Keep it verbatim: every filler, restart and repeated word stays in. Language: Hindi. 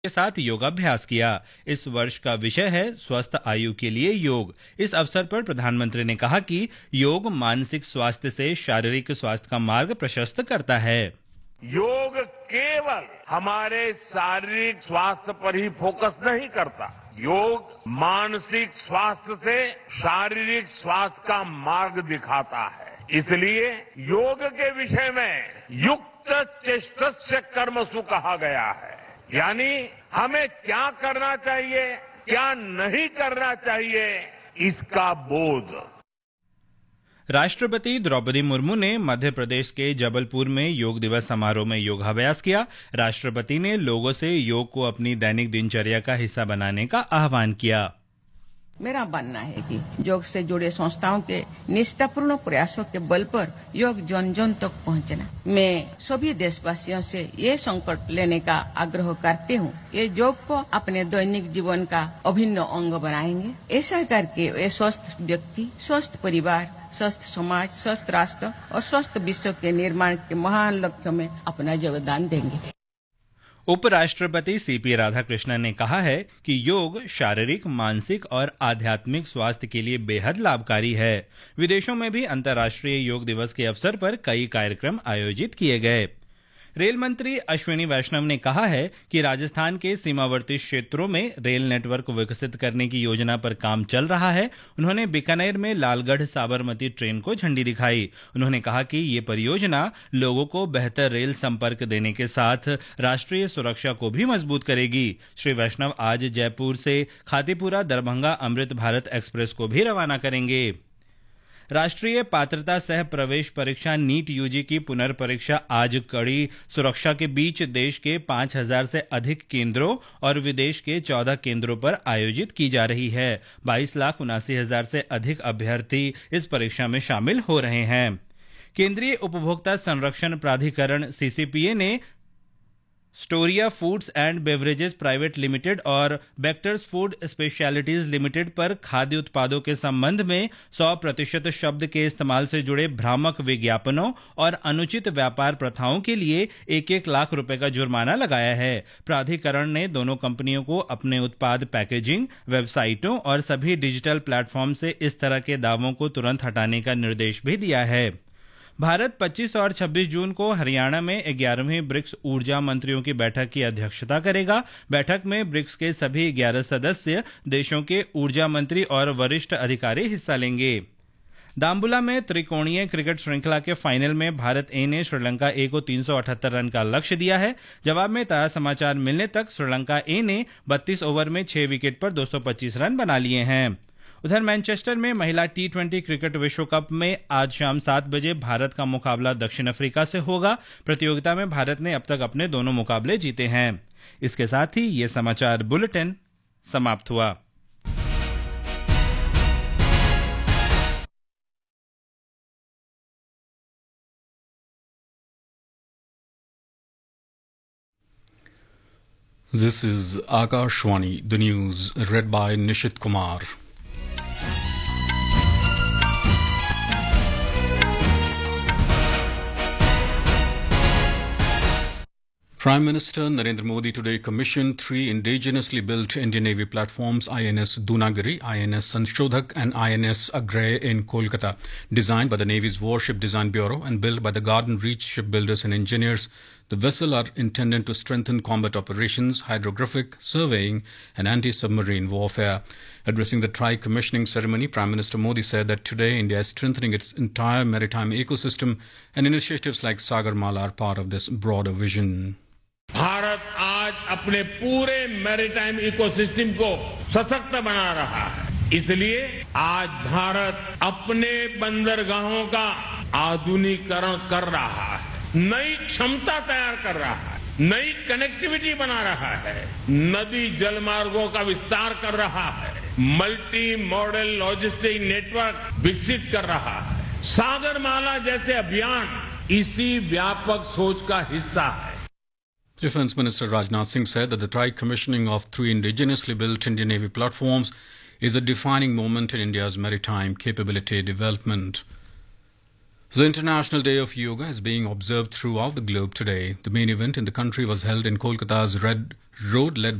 के साथ योगाभ्यास किया। इस वर्ष का विषय है स्वस्थ आयु के लिए योग। इस अवसर पर प्रधानमंत्री ने कहा कि योग मानसिक स्वास्थ्य से शारीरिक स्वास्थ्य का मार्ग प्रशस्त करता है। योग केवल हमारे शारीरिक स्वास्थ्य पर ही फोकस नहीं करता, योग मानसिक स्वास्थ्य से शारीरिक स्वास्थ्य का मार्ग दिखाता है। इसलिए योग के विषय में युक्त चेष्टस्य कर्मसु कहा गया है, यानी हमें क्या करना चाहिए, क्या नहीं करना चाहिए, इसका बोध। राष्ट्रपति द्रौपदी मुर्मू ने मध्य प्रदेश के जबलपुर में योग दिवस समारोह में योगाभ्यास किया। राष्ट्रपति ने लोगों से योग को अपनी दैनिक दिनचर्या का हिस्सा बनाने का आह्वान किया। मेरा मानना है कि योग से जुड़े संस्थाओं के निष्ठापूर्ण प्रयासों के बल पर योग जन जन तक पहुंचना। मैं सभी देशवासियों से ये संकल्प लेने का आग्रह करती हूँ, ये योग को अपने दैनिक जीवन का अभिन्न अंग बनाएंगे। ऐसा करके वे स्वस्थ व्यक्ति, स्वस्थ परिवार, स्वस्थ समाज, स्वस्थ राष्ट्र और स्वस्थ विश्व के निर्माण के महान लक्ष्य में अपना योगदान देंगे। उपराष्ट्रपति सीपी राधाकृष्णन ने कहा है कि योग शारीरिक, मानसिक और आध्यात्मिक स्वास्थ्य के लिए बेहद लाभकारी है। विदेशों में भी अंतर्राष्ट्रीय योग दिवस के अवसर पर कई कार्यक्रम आयोजित किए गए। रेल मंत्री अश्विनी वैष्णव ने कहा है कि राजस्थान के सीमावर्ती क्षेत्रों में रेल नेटवर्क विकसित करने की योजना पर काम चल रहा है। उन्होंने बीकानेर में लालगढ़ साबरमती ट्रेन को झंडी दिखाई। उन्होंने कहा कि ये परियोजना लोगों को बेहतर रेल संपर्क देने के साथ राष्ट्रीय सुरक्षा को भी मजबूत करेगी। श्री वैष्णव आज जयपुर से खातीपुरा दरभंगा अमृत भारत एक्सप्रेस को भी रवाना करेंगे। राष्ट्रीय पात्रता सह प्रवेश परीक्षा नीट यूजी की पुनर्परीक्षा आज कड़ी सुरक्षा के बीच देश के पांच हजार से अधिक केंद्रों और विदेश के चौदह केंद्रों पर आयोजित की जा रही है। बाईस लाख उनासी हजार से अधिक अभ्यर्थी इस परीक्षा में शामिल हो रहे हैं। केंद्रीय उपभोक्ता संरक्षण प्राधिकरण सीसीपीए ने स्टोरिया foods and beverages private limited और बेक्टर्स फूड स्पेशलिटीज लिमिटेड पर खाद्य उत्पादों के संबंध में सौ प्रतिशत शब्द के इस्तेमाल से जुड़े भ्रामक विज्ञापनों और अनुचित व्यापार प्रथाओं के लिए एक एक लाख रुपए का जुर्माना लगाया है। प्राधिकरण ने दोनों कंपनियों को अपने उत्पाद पैकेजिंग, वेबसाइटों और सभी डिजिटल प्लेटफॉर्म से इस तरह के दावों को तुरंत हटाने का निर्देश भी दिया है। भारत पच्चीस और छब्बीस जून को हरियाणा में ग्यारहवीं ब्रिक्स ऊर्जा मंत्रियों की बैठक की अध्यक्षता करेगा। बैठक में ब्रिक्स के सभी ग्यारह सदस्य देशों के ऊर्जा मंत्री और वरिष्ठ अधिकारी हिस्सा लेंगे। दाम्बुला में त्रिकोणीय क्रिकेट श्रृंखला के फाइनल में भारत ए ने श्रीलंका ए को तीन सौ अठहत्तर रन का लक्ष्य दिया है। जवाब में ताजा समाचार मिलने तक श्रीलंका ए ने बत्तीस ओवर में छह विकेट पर दो सौ पच्चीस रन बना लिए हैं। उधर मैनचेस्टर में महिला टी ट्वेंटी क्रिकेट विश्व कप में आज शाम सात बजे भारत का मुकाबला दक्षिण अफ्रीका से होगा। प्रतियोगिता में भारत ने अब तक अपने दोनों मुकाबले जीते हैं। इसके साथ ही ये समाचार बुलेटिन समाप्त हुआ। This is Akashwani, the news read by Nishit Kumar. Prime Minister Narendra Modi today commissioned three indigenously built Indian Navy platforms, I N S Dunagiri, I N S Sanshodhak and I N S Agray in Kolkata, designed by the Navy's Warship Design Bureau and built by the Garden Reach shipbuilders and engineers. The vessels are intended to strengthen combat operations, hydrographic, surveying and anti-submarine warfare. Addressing the tri-commissioning ceremony, Prime Minister Modi said that today India is strengthening its entire maritime ecosystem and initiatives like Sagarmala are part of this broader vision. Bharat आज अपने पूरे मैरीटाइम इकोसिस्टम को सशक्त बना रहा है। इसलिए आज भारत अपने बंदरगाहों का आधुनिकीकरण कर रहा है, नई क्षमता तैयार कर रहा है, नई कनेक्टिविटी बना रहा है, नदी जल मार्गों का विस्तार कर रहा है, मल्टी मॉडल लॉजिस्टिक नेटवर्क विकसित कर रहा है। सागरमाला जैसे अभियान इसी व्यापक सोच का हिस्सा है। Defence Minister Rajnath Singh said that the tri-commissioning of three indigenously built Indian Navy platforms is a defining moment in India's maritime capability development. The International Day of Yoga is being observed throughout the globe today. The main event in the country was held in Kolkata's Red road led